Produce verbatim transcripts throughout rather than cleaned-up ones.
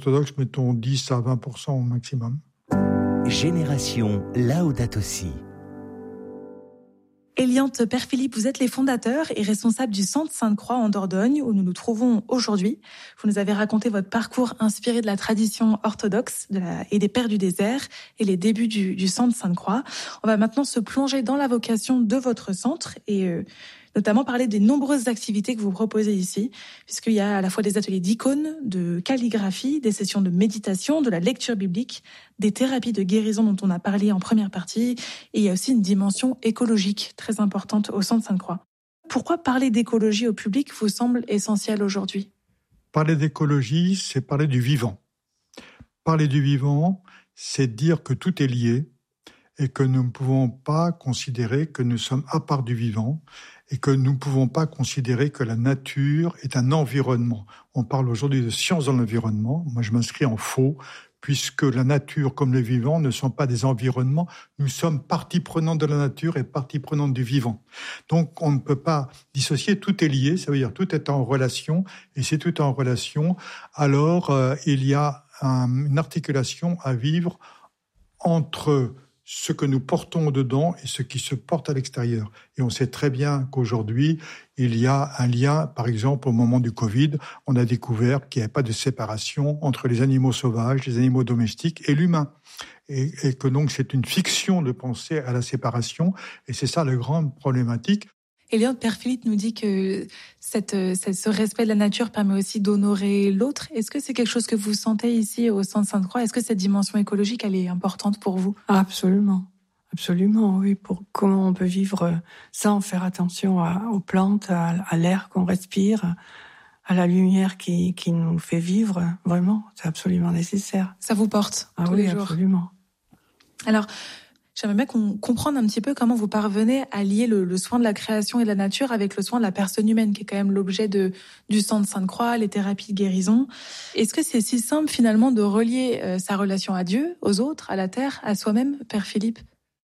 orthodoxe, mettons dix à vingt pour cent au maximum. Génération Laudato Si. Eliante Père Philippe, vous êtes les fondateurs et responsables du Centre Sainte-Croix en Dordogne, où nous nous trouvons aujourd'hui. Vous nous avez raconté votre parcours inspiré de la tradition orthodoxe de la, et des Pères du désert et les débuts du, du Centre Sainte-Croix. On va maintenant se plonger dans la vocation de votre centre et euh, notamment parler des nombreuses activités que vous proposez ici, puisqu'il y a à la fois des ateliers d'icônes, de calligraphie, des sessions de méditation, de la lecture biblique, des thérapies de guérison dont on a parlé en première partie, et il y a aussi une dimension écologique très importante au Centre Sainte-Croix. Pourquoi parler d'écologie au public vous semble essentiel aujourd'hui ? Parler d'écologie, c'est parler du vivant. Parler du vivant, c'est dire que tout est lié et que nous ne pouvons pas considérer que nous sommes à part du vivant et que nous ne pouvons pas considérer que la nature est un environnement. On parle aujourd'hui de science dans l'environnement. Moi, je m'inscris en faux, puisque la nature comme le vivant ne sont pas des environnements. Nous sommes partie prenante de la nature et partie prenante du vivant. Donc, on ne peut pas dissocier. Tout est lié, ça veut dire tout est en relation. Et si tout est en relation, alors euh, il y a un, une articulation à vivre entre ce que nous portons dedans et ce qui se porte à l'extérieur. Et on sait très bien qu'aujourd'hui, il y a un lien, par exemple, au moment du Covid, on a découvert qu'il n'y avait pas de séparation entre les animaux sauvages, les animaux domestiques et l'humain. Et, et que donc c'est une fiction de penser à la séparation, et c'est ça la grande problématique. Eliante Père Philippe nous dit que cette, cette, ce respect de la nature permet aussi d'honorer l'autre. Est-ce que c'est quelque chose que vous sentez ici au Centre Sainte-Croix ? Est-ce que cette dimension écologique, elle est importante pour vous ? Absolument, absolument, oui. Pour comment on peut vivre sans faire attention à, aux plantes, à, à l'air qu'on respire, à la lumière qui, qui nous fait vivre, vraiment, c'est absolument nécessaire. Ça vous porte ah tous oui, les jours. Absolument. Alors, j'aimerais bien qu'on comprenne un petit peu comment vous parvenez à lier le, le soin de la création et de la nature avec le soin de la personne humaine, qui est quand même l'objet de, du Centre Sainte-Croix, les thérapies de guérison. Est-ce que c'est si simple finalement de relier euh, sa relation à Dieu, aux autres, à la terre, à soi-même, Père Philippe ?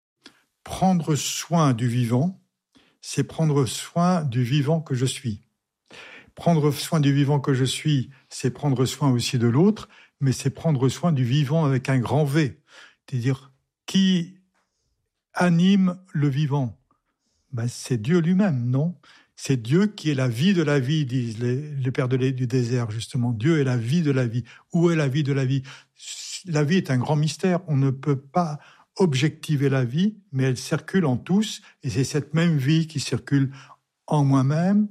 Prendre soin du vivant, c'est prendre soin du vivant que je suis. Prendre soin du vivant que je suis, c'est prendre soin aussi de l'autre, mais c'est prendre soin du vivant avec un grand V. C'est-à-dire, qui anime le vivant? Ben, c'est Dieu lui-même, non? C'est Dieu qui est la vie de la vie, disent les, les pères de, du désert, justement. Dieu est la vie de la vie. Où est la vie de la vie? La vie est un grand mystère. On ne peut pas objectiver la vie, mais elle circule en tous, et c'est cette même vie qui circule en moi-même,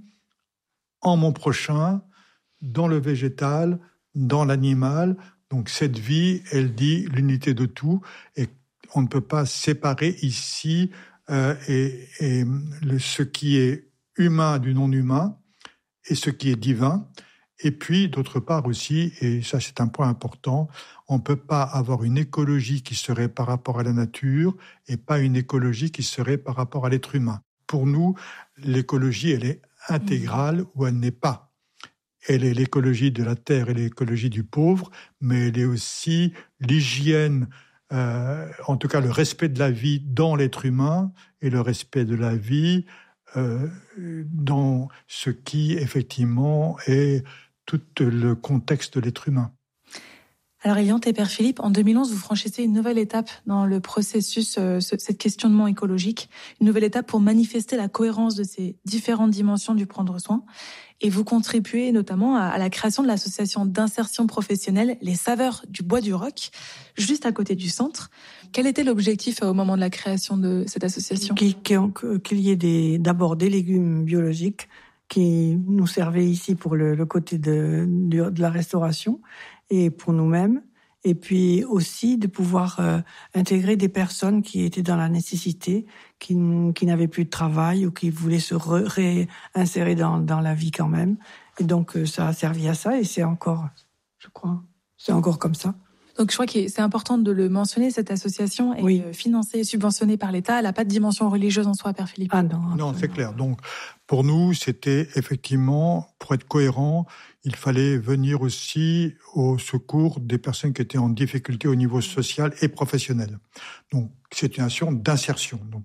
en mon prochain, dans le végétal, dans l'animal. Donc cette vie, elle dit l'unité de tout, et on ne peut pas séparer ici euh, et, et le, ce qui est humain du non-humain et ce qui est divin. Et puis, d'autre part aussi, et ça c'est un point important, on ne peut pas avoir une écologie qui serait par rapport à la nature et pas une écologie qui serait par rapport à l'être humain. Pour nous, l'écologie, elle est intégrale mmh. ou elle n'est pas. Elle est l'écologie de la terre et l'écologie du pauvre, mais elle est aussi l'hygiène, Euh, en tout cas le respect de la vie dans l'être humain et le respect de la vie euh, dans ce qui effectivement est tout le contexte de l'être humain. Alors Eliante et Père Philippe, en deux mille onze, vous franchissez une nouvelle étape dans le processus, euh, ce, cette questionnement écologique, une nouvelle étape pour manifester la cohérence de ces différentes dimensions du prendre soin. Et vous contribuez notamment à, à la création de l'association d'insertion professionnelle Les Saveurs du Bois du Roc, juste à côté du centre. Quel était l'objectif au moment de la création de cette association ? Qu'il, qu'il y ait des, d'abord des légumes biologiques qui nous servaient ici pour le, le côté de, de, de la restauration et pour nous-mêmes. Et puis aussi de pouvoir euh, intégrer des personnes qui étaient dans la nécessité, qui, qui n'avaient plus de travail ou qui voulaient se re, réinsérer dans, dans la vie quand même. Et donc euh, ça a servi à ça et c'est encore, je crois, c'est encore comme ça. Donc je crois que c'est important de le mentionner, cette association est oui. financée et subventionnée par l'État. Elle n'a pas de dimension religieuse en soi, Père Philippe. Ah non, non, c'est clair. Donc pour nous, c'était effectivement, pour être cohérent, il fallait venir aussi au secours des personnes qui étaient en difficulté au niveau social et professionnel. Donc c'est une action d'insertion. Donc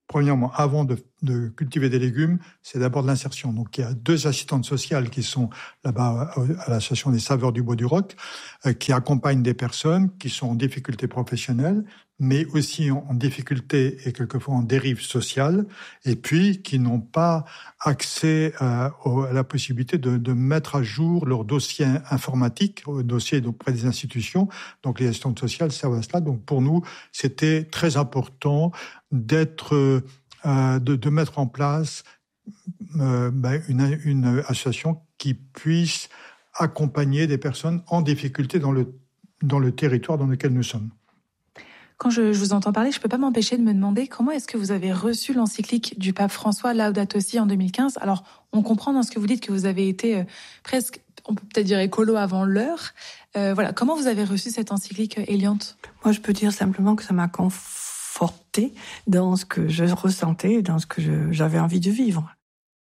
premièrement, avant de, de cultiver des légumes, c'est d'abord de l'insertion. Donc, il y a deux assistantes sociales qui sont là-bas à l'association des Saveurs du Bois du Roc, euh, qui accompagnent des personnes qui sont en difficulté professionnelle, mais aussi en, en difficulté et quelquefois en dérive sociale, et puis qui n'ont pas accès euh, au, à la possibilité de, de mettre à jour leur dossier informatique, au dossier auprès des institutions. Donc, les assistantes sociales servent à cela. Donc, pour nous, c'était très important d'être, euh, de, de mettre en place euh, ben, une, une association qui puisse accompagner des personnes en difficulté dans le, dans le territoire dans lequel nous sommes. Quand je, je vous entends parler, je ne peux pas m'empêcher de me demander comment est-ce que vous avez reçu l'encyclique du pape François Laudato Si en deux mille quinze. Alors, on comprend dans ce que vous dites que vous avez été euh, presque, on peut peut-être dire écolo avant l'heure. Euh, voilà, comment vous avez reçu cette encyclique, Eliante ? Moi, je peux dire simplement que ça m'a conforté dans ce que je ressentais, dans ce que je, j'avais envie de vivre.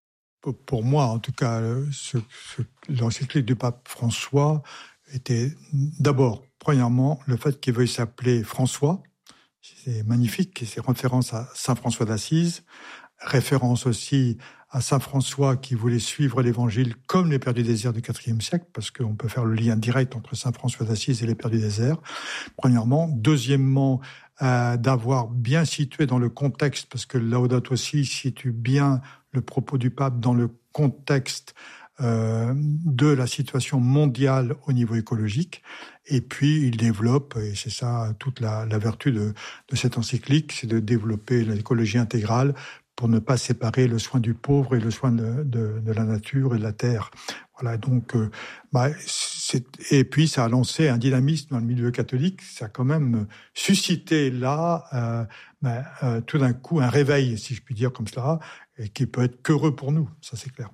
Pour moi, en tout cas, ce, ce, l'encyclique du pape François était d'abord, premièrement, le fait qu'il veuille s'appeler François. C'est magnifique, c'est référence à Saint François d'Assise, référence aussi à Saint François qui voulait suivre l'Évangile comme les Pères du désert du quatrième siècle, parce qu'on peut faire le lien direct entre Saint François d'Assise et les Pères du désert, premièrement. Deuxièmement, euh, d'avoir bien situé dans le contexte, parce que Laudato Si situe bien le propos du pape dans le contexte euh, de la situation mondiale au niveau écologique. Et puis, il développe, et c'est ça toute la, la vertu de, de cette encyclique, c'est de développer l'écologie intégrale pour ne pas séparer le soin du pauvre et le soin de, de, de la nature et de la terre. Voilà, donc, euh, bah, c'est, et puis ça a lancé un dynamisme dans le milieu catholique, ça a quand même suscité là, euh, bah, euh, tout d'un coup, un réveil, si je puis dire comme cela, et qui peut être qu'heureux pour nous, ça c'est clair.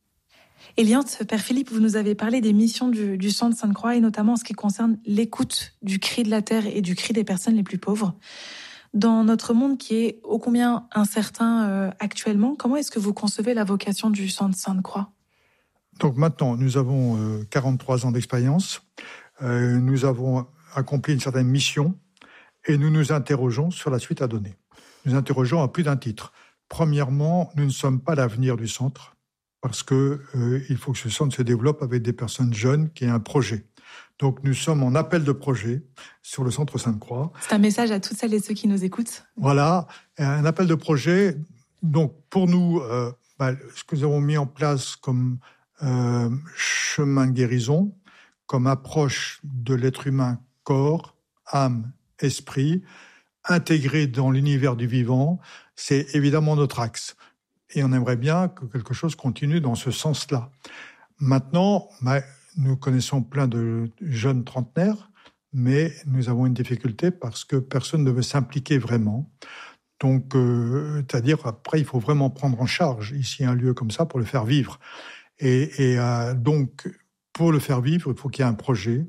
Eliante, Père Philippe, vous nous avez parlé des missions du, du Centre Sainte-Croix et notamment en ce qui concerne l'écoute du cri de la terre et du cri des personnes les plus pauvres. Dans notre monde qui est ô combien incertain euh, actuellement, comment est-ce que vous concevez la vocation du Centre Sainte-Croix ? Donc maintenant, nous avons euh, quarante-trois ans d'expérience, euh, nous avons accompli une certaine mission et nous nous interrogeons sur la suite à donner. Nous interrogeons à plus d'un titre. Premièrement, nous ne sommes pas l'avenir du centre, parce que euh, il faut que ce centre se développe avec des personnes jeunes qui aient un projet. Donc nous sommes en appel de projet sur le Centre Sainte-Croix. C'est un message à toutes celles et ceux qui nous écoutent. Voilà, un appel de projet. Donc pour nous, euh, bah, ce que nous avons mis en place comme euh, chemin de guérison, comme approche de l'être humain, corps, âme, esprit, intégré dans l'univers du vivant, c'est évidemment notre axe. Et on aimerait bien que quelque chose continue dans ce sens-là. Maintenant, bah, nous connaissons plein de jeunes trentenaires, mais nous avons une difficulté parce que personne ne veut s'impliquer vraiment. Donc, euh, c'est-à-dire, après, il faut vraiment prendre en charge ici un lieu comme ça pour le faire vivre. Et, et euh, donc, pour le faire vivre, il faut qu'il y ait un projet.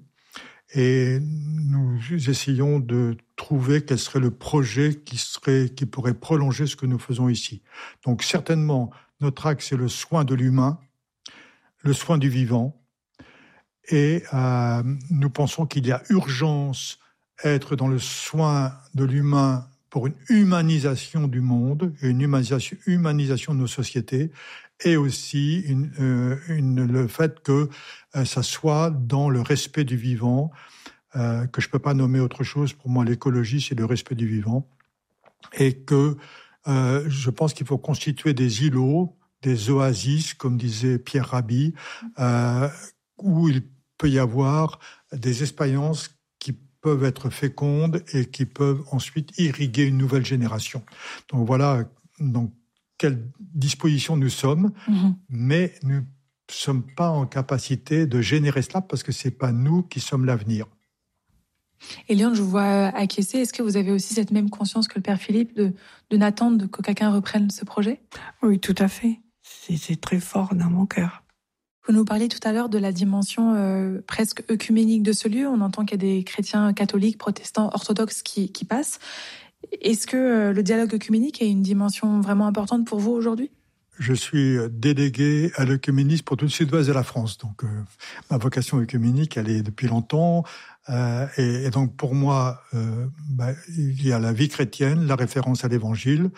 Et nous essayons de trouver quel serait le projet qui serait, qui pourrait prolonger ce que nous faisons ici. Donc, certainement, notre axe, c'est le soin de l'humain, le soin du vivant. Et euh, nous pensons qu'il y a urgence à être dans le soin de l'humain pour une humanisation du monde, et une humanisation, humanisation de nos sociétés, et aussi une, euh, une, le fait que euh, ça soit dans le respect du vivant, euh, que je ne peux pas nommer autre chose. Pour moi, l'écologie, c'est le respect du vivant. Et que euh, je pense qu'il faut constituer des îlots, des oasis, comme disait Pierre Rabhi, euh, où il peut y avoir des expériences qui peuvent être fécondes et qui peuvent ensuite irriguer une nouvelle génération. Donc voilà dans quelle disposition nous sommes, mmh. mais nous ne sommes pas en capacité de générer cela parce que ce n'est pas nous qui sommes l'avenir. Eliante, je vous vois acquiescer. Est-ce que vous avez aussi cette même conscience que le Père Philippe de, de n'attendre que quelqu'un reprenne ce projet ? Oui, tout à fait. C'est, c'est très fort dans mon cœur. Vous nous parliez tout à l'heure de la dimension euh, presque œcuménique de ce lieu. On entend qu'il y a des chrétiens catholiques, protestants, orthodoxes qui, qui passent. Est-ce que euh, le dialogue œcuménique est une dimension vraiment importante pour vous aujourd'hui ? Je suis délégué à l'œcuménisme pour tout le sud-ouest de la France. Donc, euh, ma vocation œcuménique, elle est depuis longtemps. Euh, et, et donc, pour moi, euh, bah, il y a la vie chrétienne, la référence à l'Évangile,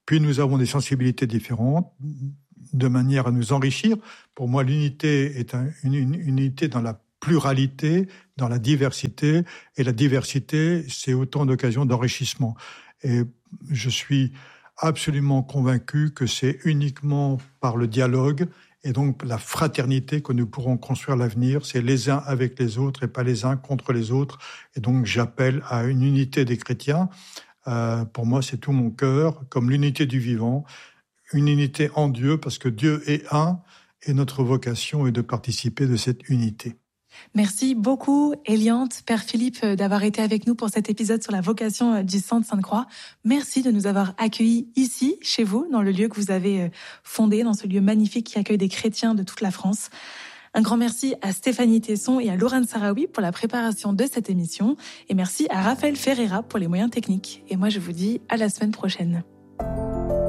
Puis nous avons des sensibilités différentes, de manière à nous enrichir. Pour moi, l'unité est un, une, une unité dans la pluralité, dans la diversité. Et la diversité, c'est autant d'occasions d'enrichissement. Et je suis absolument convaincu que c'est uniquement par le dialogue et donc la fraternité que nous pourrons construire l'avenir. C'est les uns avec les autres et pas les uns contre les autres. Et donc j'appelle à une unité des chrétiens. Euh, pour moi, c'est tout mon cœur, comme l'unité du vivant, une unité en Dieu, parce que Dieu est un, et notre vocation est de participer de cette unité. Merci beaucoup, Eliante, Père Philippe, d'avoir été avec nous pour cet épisode sur la vocation du Centre Sainte-Croix. Merci de nous avoir accueillis ici, chez vous, dans le lieu que vous avez fondé, dans ce lieu magnifique qui accueille des chrétiens de toute la France. Un grand merci à Stéphanie Tesson et à Laurent Sarawi pour la préparation de cette émission. Et merci à Raphaël Ferreira pour les moyens techniques. Et moi, je vous dis à la semaine prochaine.